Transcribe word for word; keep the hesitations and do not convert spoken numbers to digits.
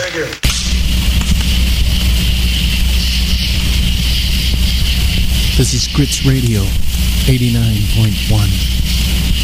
Thank you. This is Grits Radio, eighty-nine point one.